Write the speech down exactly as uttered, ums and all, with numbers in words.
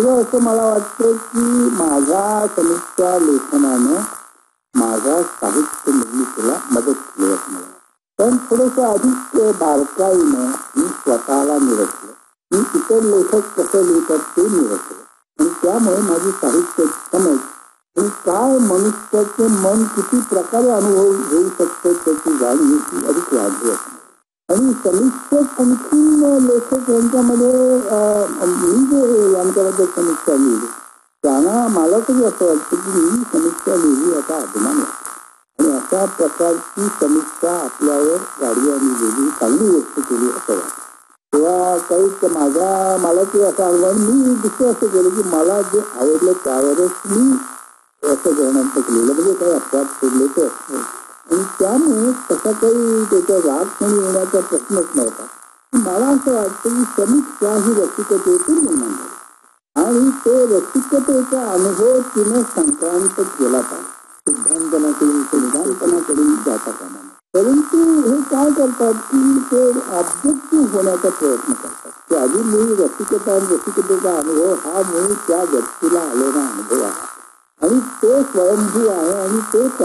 दुसरं असं मला वाटतं की माझ्या समीक्षा लेखनानं माझ्या साहित्य निर्मितीला मदत केली असं मला. पण थोडंसं अधिक बारकाईनं मी स्वतःला निरखलं. मी इतर लेखक कसं लिहितात ते निरखलं आणि त्यामुळे माझी साहित्य समज आणि काय मनुष्याचे मन किती प्रकारे अनुभव घेऊ शकतो त्याची जाणीव ही अधिक वाढली असते. आणि समीक्षक आणखीन लेखक यांच्यामध्ये मी जे यांच्याबद्दल समीक्षा लिहिली त्यांना मला तरी असं वाटतं की मी समीक्षा लिहिली याचा अभिमान वाटतो. आणि अशा प्रकारची समीक्षा आपल्यावर गाडगियांनी लिहिली चांगली व्यक्त केली असं वाटतं. तेव्हा काही माझा मला ते असा अनुभव मी दुसरं असं केलं की मला जे आवडलं त्यावरच मी असं ग्रहणांतक लिहिलं म्हणजे काही अपवाद सोडले तर. आणि त्यामुळे तसा काही त्याचा राग म्हणून येण्याचा प्रश्नच नव्हता. मला असं वाटतं की समीक्षा ही रसिकतेतून निर्माण झाली आणि तो रसिकतेचा अनुभव तिने संक्रांत केला पाहिजे. सिद्धांतनाकडून संविधानपणाकडून जाता कामा नये. परंतु हे काय करतात की ते ऑब्जेक्टिव्ह होण्याचा प्रयत्न करतात की आधी मी रसिकता आणि रसिकतेचा अनुभव हा मूळ त्या व्यक्तीला आलेला अनुभव आहे आणि तो स्वयंभू आहे आणि तो